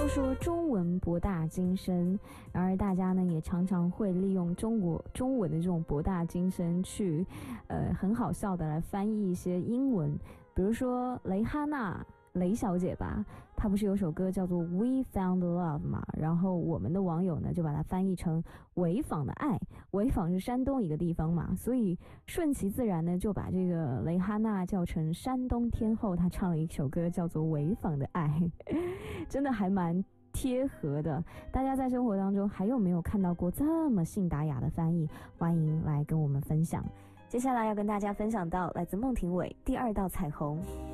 说中文博大精深，然而大家呢也常常会利用中文的这种博大精深去很好笑的来翻译一些英文，比如说蕾哈娜雷小姐吧，她不是有首歌叫做 We Found Love 嘛，然后我们的网友呢就把它翻译成潍坊的爱，潍坊是山东一个地方嘛，所以顺其自然呢就把这个蕾哈娜叫成山东天后，她唱了一首歌叫做潍坊的爱真的还蛮贴合的。大家在生活当中还有没有看到过这么信达雅的翻译？欢迎来跟我们分享。接下来要跟大家分享到来自孟庭苇第二道彩虹。